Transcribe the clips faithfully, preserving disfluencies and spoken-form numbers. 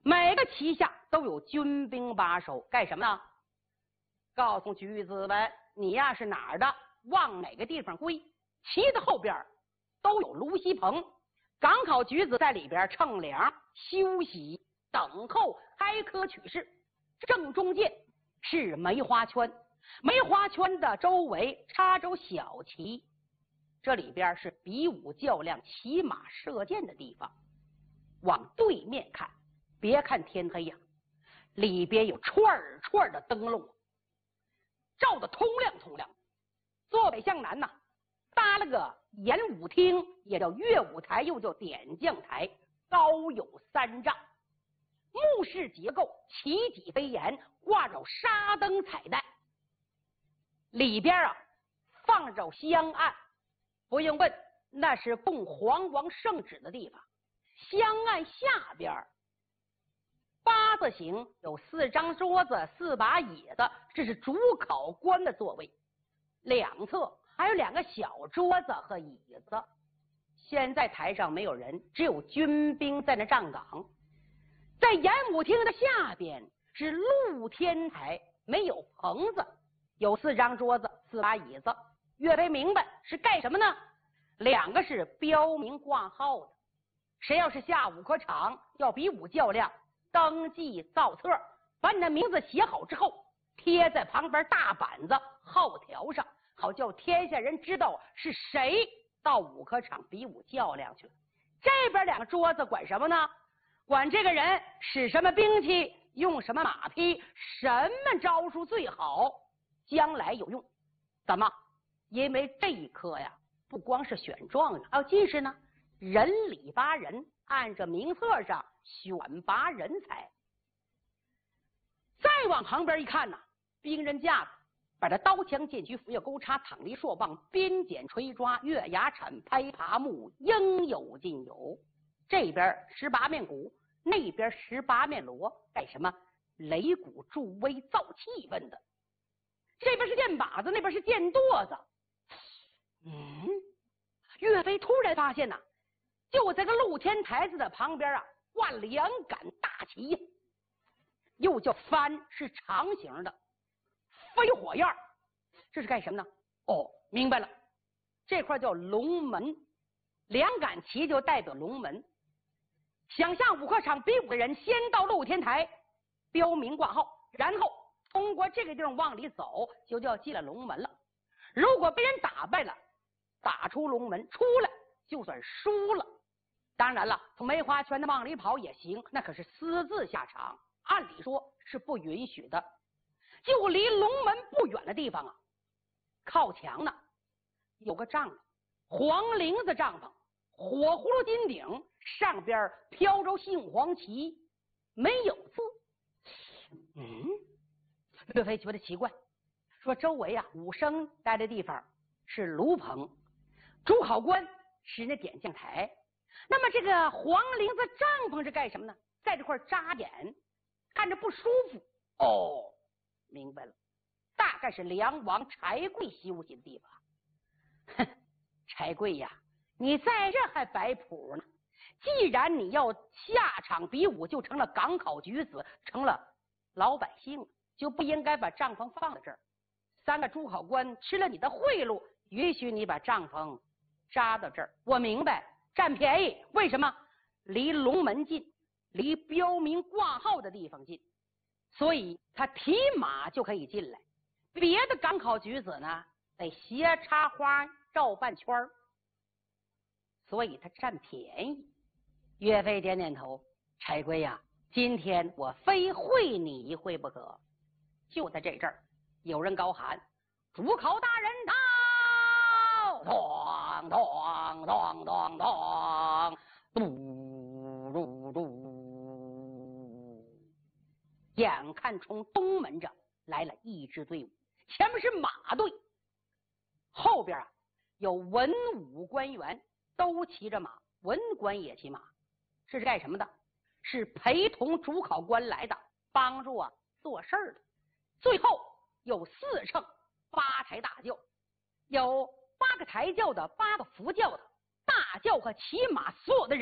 每个旗下都有军兵把守，干什么呢？告诉举子们，你呀是哪儿的，往哪个地方归。旗的后边都有芦席棚，赶考举子在里边乘凉休息，等候开科取士。正中间是梅花圈，梅花圈的周围插着小旗，这里边是比武较量、骑马射箭的地方。往对面看，别看天黑呀，里边有串串的灯笼，照得通亮通亮。坐北向南呐、啊，搭了个演武厅，也叫乐舞台，又叫点将台，高有三丈，木式结构，旗脊飞檐，挂着纱灯彩带。里边啊放着香案，不用问，那是供皇王圣旨的地方。香案下边八字形，有四张桌子，四把椅子，这是主考官的座位。两侧还有两个小桌子和椅子。现在台上没有人，只有军兵在那站岗。在演武厅的下边是露天台，没有棚子，有四张桌子，四把椅子。岳飞明白是干什么呢？两个是标明挂号的，谁要是下武科场要比武较量，登记造册，把你的名字写好之后，贴在旁边大板子号条上，好叫天下人知道是谁到武科场比武较量去了。这边两个桌子管什么呢？管这个人使什么兵器，用什么马匹，什么招数最好，将来有用。怎么？因为这一科呀，不光是选状元，还有进士呢。人里拔人，按着名册上选拔人才。再往旁边一看呐、啊，兵刃架子，把这刀枪剑戟斧钺钩叉躺犁槊棒鞭锏锤抓月牙铲拍爬木，应有尽有。这边十八面鼓，那边十八面锣，干什么？擂鼓助威，造气氛的。这边是箭靶子，那边是箭垛子。嗯，岳飞突然发现呐、啊，就在个露天台子的旁边啊，挂两杆大旗呀，又叫帆，是长形的，飞火焰，这是干什么呢？哦，明白了，这块叫龙门，两杆旗就代表龙门。想下武科场比武的人，先到露天台标明挂号，然后通过这个地方往里走，就叫进了龙门了。如果被人打败了，打出龙门出来就算输了。当然了，从梅花圈的往里跑也行，那可是私自下场，按理说是不允许的。就离龙门不远的地方啊，靠墙呢有个帐篷，黄绫子帐篷，火葫芦金顶，上边飘着杏黄旗，没有字。嗯，岳飞觉得奇怪，说周围啊武生待的地方是炉棚，主考官是那点将台，那么这个黄绫子帐篷是干什么呢？在这块扎眼，看着不舒服。哦，明白了，大概是梁王柴贵休息的地方。哼，柴贵呀，你在这还摆谱呢？既然你要下场比武，就成了赶考举子，成了老百姓，就不应该把帐篷放在这儿。三个主考官吃了你的贿赂，允许你把帐篷扎到这儿。我明白，占便宜。为什么？离龙门近，离标明挂号的地方近，所以他提马就可以进来。别的赶考举子呢，得斜插花绕半圈儿，所以他占便宜。岳飞点点头，柴贵呀，今天我非会你一会不可。就在这阵儿，有人高喊：“主考大人到！”咚咚咚咚咚，嘟嘟嘟。眼看从东门这来了一支队伍，前面是马队，后边啊有文武官员都骑着马，文官也骑马。这是干什么的？是陪同主考官来的，帮助啊做事儿的。最后有四乘八抬大轿，有八个抬轿的，八个扶轿的，大轿和骑马所有的人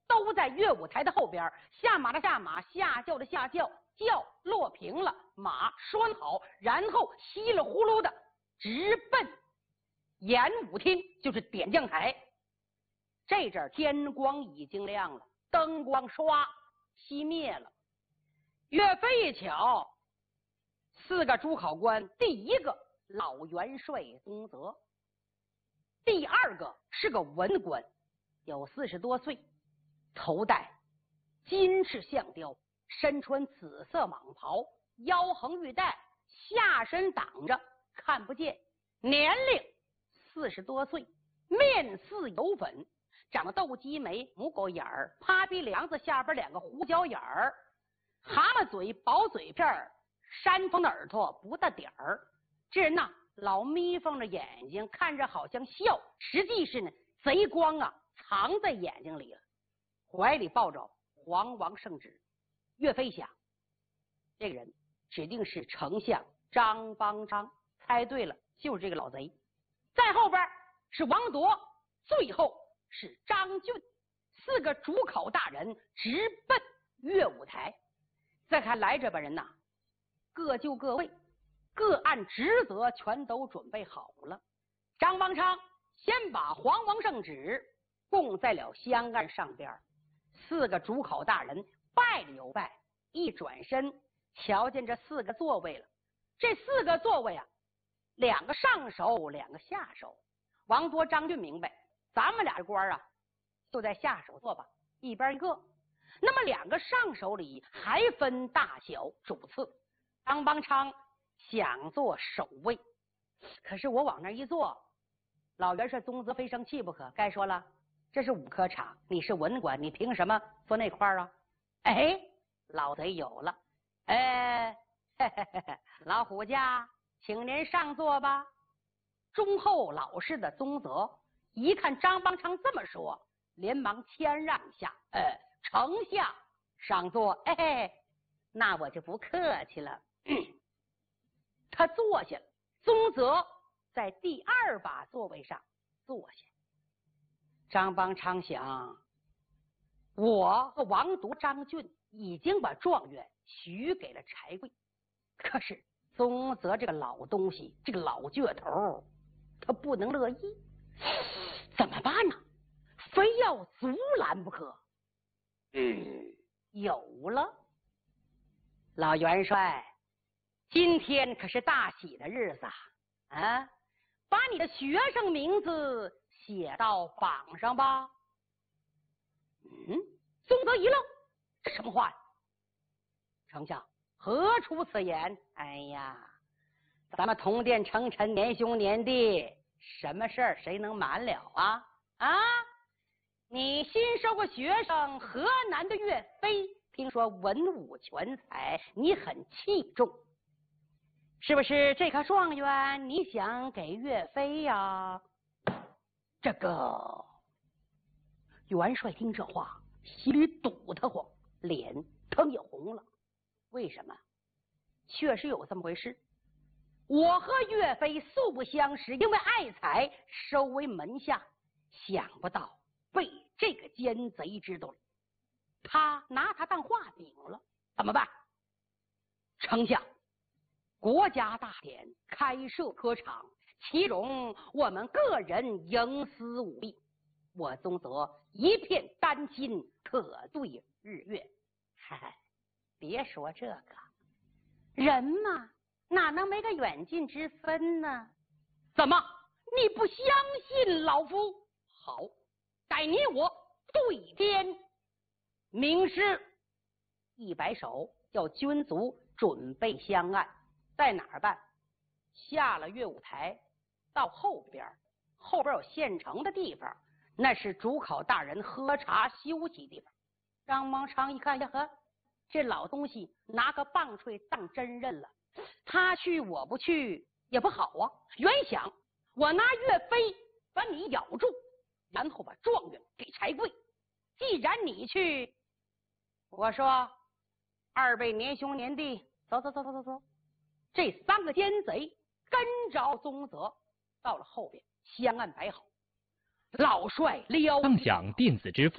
都在乐舞台的后边，下马的下马，下轿的下轿，轿落平了，马拴好，然后稀里呼噜的直奔演舞厅，就是点将台。这阵天光已经亮了，灯光唰熄灭了。岳飞一瞧，四个主考官，第一个老元帅宗泽，第二个是个文官，有四十多岁，头戴金翅象雕，身穿紫色蟒袍，腰横玉带，下身挡着看不见，年龄四十多岁，面似油粉，长得斗鸡眉，母狗眼儿，趴鼻梁子下边两个胡椒眼儿，蛤蟆嘴，薄嘴片儿，山峰的耳朵不大点儿。这人呐，老眯缝着眼睛，看着好像笑，实际是呢，贼光啊藏在眼睛里了。怀里抱着皇王圣旨。岳飞想，这个人指定是丞相张邦昌，猜对了，就是这个老贼。在后边是王铎，最后是张俊，四个主考大人直奔乐舞台。再看来这帮人呐，各就各位，各按职责全都准备好了。张邦昌先把皇王圣旨供在了香案上边，四个主考大人拜了又拜，一转身瞧见这四个座位了。这四个座位啊，两个上手，两个下手。王铎、张俊明白，咱们俩官啊，就在下手坐吧，一边一个。那么两个上手里还分大小主次。张邦昌想做首位，可是我往那一坐，老元帅宗泽非生气不可。该说了，这是武科场，你是文官，你凭什么坐那块儿啊？哎，老贼有了，哎，嘿嘿嘿嘿，老虎家，请您上座吧。忠厚老实的宗泽一看张邦昌这么说，连忙谦让一下，呃，丞相上座。哎嘿，那我就不客气了。嗯、他坐下了，宗泽在第二把座位上坐下。张邦昌想，我和王铎、张俊已经把状元许给了柴贵，可是宗泽这个老东西，这个老倔头，他不能乐意，怎么办呢？非要阻拦不可。嗯，有了，老元帅，今天可是大喜的日子啊！把你的学生名字写到榜上吧。嗯，宗泽一愣，这什么话呀？丞相，何出此言？哎呀，咱们同殿成臣，年兄年弟，什么事儿谁能瞒了啊？啊，你新收个学生河南的岳飞，听说文武全才，你很器重，是不是？这颗状元你想给岳飞呀？这个元帅听这话，心里堵得慌，脸腾也红了。为什么？确实有这么回事。我和岳飞素不相识，因为爱才收为门下，想不到被这个奸贼知道了，他拿他当画饼了，怎么办？丞相，国家大典，开设科场，其中我们个人营私舞弊，我宗泽一片丹心，可对日月。嗨，别说这个，人嘛，哪能没个远近之分呢？怎么，你不相信老夫？好，待你我对天明示。一摆手，叫军卒准备香案。在哪儿办？下了乐舞台，到后边，后边有现成的地方，那是主考大人喝茶休息地方。张邦昌一看呀呵，这老东西拿个棒槌当真认了，他去我不去也不好啊。原想我拿岳飞把你咬住，然后把状元给柴贵。既然你去，我说二位年兄年弟，走走走走走走。这三个奸贼跟着宗泽到了后边，香案摆好，老帅撩。 当讲电子支付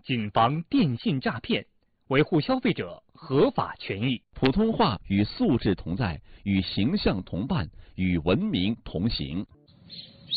谨防电信诈骗，维护消费者合法权益。 普通话与素质同在，与形象同伴，与文明同行。